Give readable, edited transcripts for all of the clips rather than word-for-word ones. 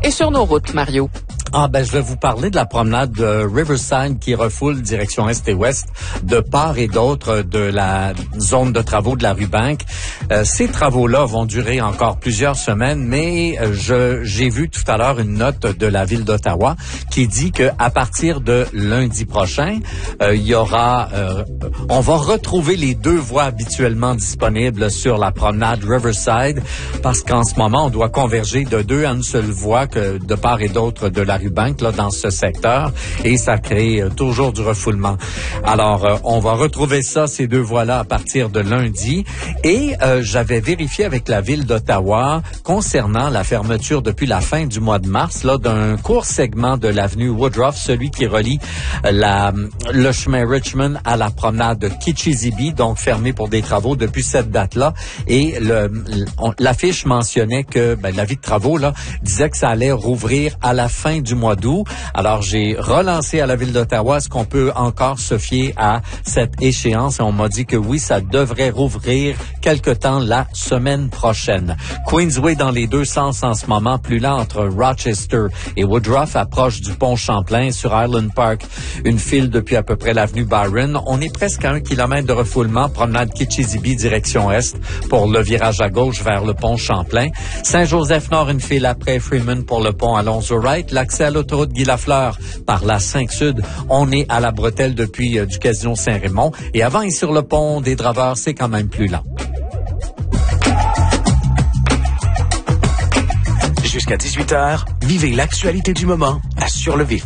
et sur nos routes, Mario. Je vais vous parler de la promenade de Riverside qui refoule direction est et ouest de part et d'autre de la zone de travaux de la rue Bank. Ces travaux-là vont durer encore plusieurs semaines, mais j'ai vu tout à l'heure une note de la ville d'Ottawa qui dit que à partir de lundi prochain, il y aura, on va retrouver les deux voies habituellement disponibles sur la promenade Riverside, parce qu'en ce moment, on doit converger de deux à une seule voie que de part et d'autre de la rue Bank, là, dans ce secteur, et ça crée toujours du refoulement. Alors, on va retrouver ces deux voies-là à partir de lundi, et j'avais vérifié avec la ville d'Ottawa concernant la fermeture depuis la fin du mois de mars, là, d'un court segment de l'avenue Woodruff, celui qui relie le chemin Richmond à la promenade Kitchissippi, donc fermé pour des travaux depuis cette date-là, et l'affiche mentionnait que l'avis de travaux là disait que ça allait rouvrir à la fin du mois d'août. Alors, j'ai relancé à la ville d'Ottawa, est-ce qu'on peut encore se fier à cette échéance? Et on m'a dit que oui, ça devrait rouvrir quelque temps la semaine prochaine. Queensway dans les deux sens en ce moment, plus lent entre Rochester et Woodruff, approche du pont Champlain sur Island Park. Une file depuis à peu près l'avenue Byron. On est presque à 1 kilomètre de refoulement. Promenade Kitchissippi, direction est, pour le virage à gauche vers le pont Champlain. Saint-Joseph-Nord, une file après Freeman pour le pont Alonzo-Wright. L'accès à l'autoroute Guy-Lafleur par la 5 Sud. On est à la bretelle depuis du Casino Saint-Raymond. Et avant et sur le pont des Draveurs, c'est quand même plus lent. Jusqu'à 18h, vivez l'actualité du moment à Sur le Vif.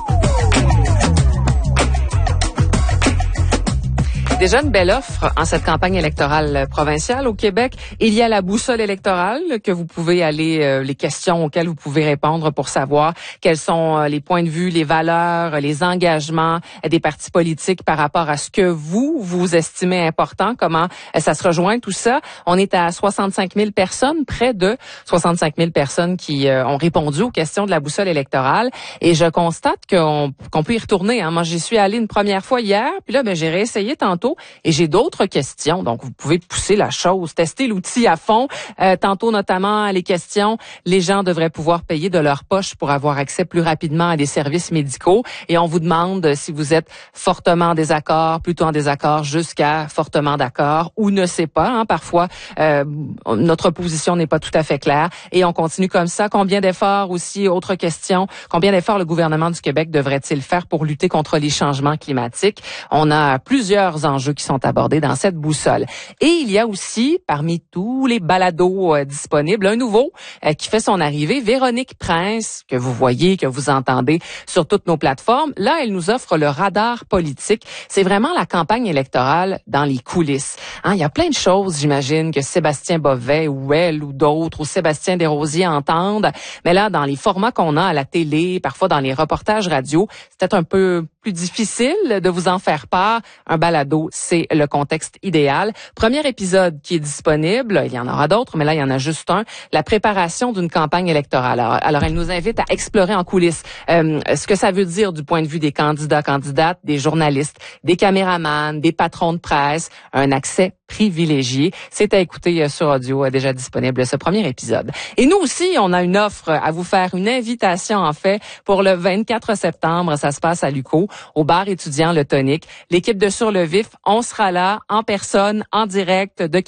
Déjà une belle offre en cette campagne électorale provinciale au Québec. Il y a la boussole électorale que vous pouvez aller, les questions auxquelles vous pouvez répondre pour savoir quels sont les points de vue, les valeurs, les engagements des partis politiques par rapport à ce que vous estimez important, comment ça se rejoint tout ça. On est à 65 000 personnes, près de 65 000 personnes qui ont répondu aux questions de la boussole électorale, et je constate qu'on peut y retourner. Moi, j'y suis allée une première fois hier, puis là, j'ai réessayé tantôt. Et j'ai d'autres questions, donc vous pouvez pousser la chose, tester l'outil à fond. Tantôt, notamment, les questions, les gens devraient pouvoir payer de leur poche pour avoir accès plus rapidement à des services médicaux. Et on vous demande si vous êtes fortement en désaccord, plutôt en désaccord, jusqu'à fortement d'accord, ou ne sait pas. Parfois, notre position n'est pas tout à fait claire. Et on continue comme ça. Combien d'efforts aussi, autre question, combien d'efforts le gouvernement du Québec devrait-il faire pour lutter contre les changements climatiques? On a plusieurs enjeux qui sont abordés dans cette boussole. Et il y a aussi, parmi tous les balados disponibles, un nouveau qui fait son arrivée, Véronique Prince, que vous voyez, que vous entendez sur toutes nos plateformes. Là, elle nous offre le radar politique. C'est vraiment la campagne électorale dans les coulisses. Il y a plein de choses, j'imagine, que Sébastien Bovet ou elle ou d'autres, ou Sébastien Desrosiers entendent. Mais là, dans les formats qu'on a à la télé, parfois dans les reportages radio, c'est peut-être un peu plus difficile de vous en faire part. Un balado, c'est le contexte idéal. Premier épisode qui est disponible, il y en aura d'autres, mais là, il y en a juste un, la préparation d'une campagne électorale. Alors, elle nous invite à explorer en coulisses ce que ça veut dire du point de vue des candidats, candidates, des journalistes, des caméramans, des patrons de presse, un accès privilégié. C'est à écouter sur audio, déjà disponible ce premier épisode. Et nous aussi, on a une offre à vous faire, une invitation en fait, pour le 24 septembre. Ça se passe à Luco, au bar étudiant Le Tonique. L'équipe de Sur le Vif, on sera là en personne, en direct de